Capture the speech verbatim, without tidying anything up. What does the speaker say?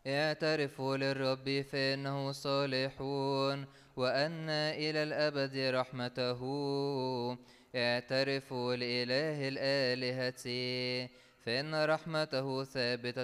اعترفوا للرب فإنه صالحون وأن إلى الأبد رحمته. اعترفوا لإله الآلهة فإن رحمته ثابتة